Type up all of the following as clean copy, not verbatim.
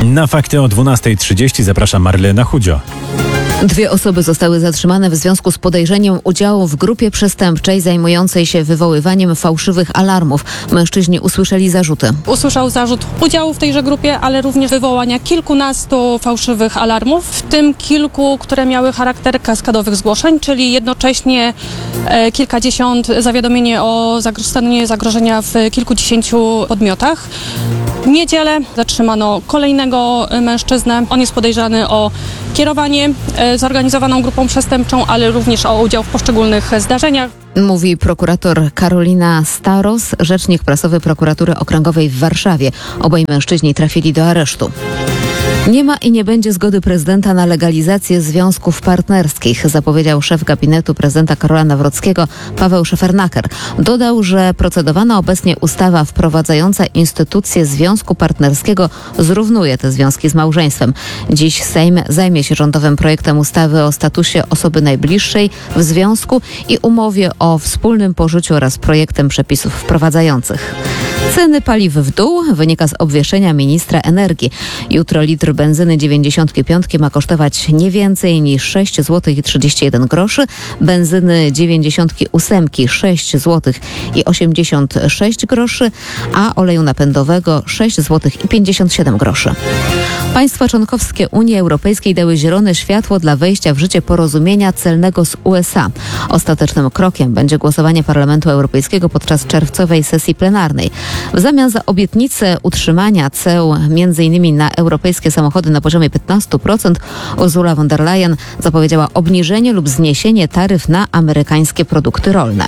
Na fakty o 12:30 zaprasza Marlena Chudzio. 2 osoby zostały zatrzymane w związku z podejrzeniem udziału w grupie przestępczej zajmującej się wywoływaniem fałszywych alarmów. Mężczyźni usłyszeli zarzuty. Usłyszał zarzut udziału w tejże grupie, ale również wywołania kilkunastu fałszywych alarmów, w tym kilku, które miały charakter kaskadowych zgłoszeń, czyli jednocześnie kilkadziesiąt zawiadomienie o stanie zagrożenia w kilkudziesięciu podmiotach. W niedzielę zatrzymano kolejnego mężczyznę. On jest podejrzany o kierowanie zorganizowaną grupą przestępczą, ale również o udział w poszczególnych zdarzeniach. Mówi prokurator Karolina Staros, rzecznik prasowy Prokuratury Okręgowej w Warszawie. Obaj mężczyźni trafili do aresztu. Nie ma i nie będzie zgody prezydenta na legalizację związków partnerskich, zapowiedział szef gabinetu prezydenta Karola Nawrockiego Paweł Szefernaker. Dodał, że procedowana obecnie ustawa wprowadzająca instytucję związku partnerskiego zrównuje te związki z małżeństwem. Dziś Sejm zajmie się rządowym projektem ustawy o statusie osoby najbliższej w związku i umowie o wspólnym pożyciu oraz projektem przepisów wprowadzających. Ceny paliw w dół wynika z obwieszenia ministra energii. Jutro litr benzyny 95 ma kosztować nie więcej niż 6 zł i 31 groszy, benzyny 98 6 zł i 86 groszy, a oleju napędowego 6 zł i 57 groszy. Państwa członkowskie Unii Europejskiej dały zielone światło dla wejścia w życie porozumienia celnego z USA. Ostatecznym krokiem będzie głosowanie Parlamentu Europejskiego podczas czerwcowej sesji plenarnej. W zamian za obietnicę utrzymania ceł m.in. na europejskie samochody na poziomie 15%, Ursula von der Leyen zapowiedziała obniżenie lub zniesienie taryf na amerykańskie produkty rolne.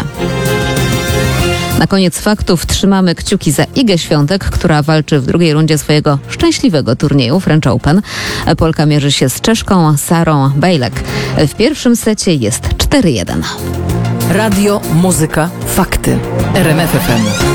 Na koniec faktów trzymamy kciuki za Igę Świątek, która walczy w drugiej rundzie swojego szczęśliwego turnieju French Open. Polka mierzy się z Czeszką Sarą Bejlek. W pierwszym secie jest 4-1. Radio, muzyka, fakty. RMF FM.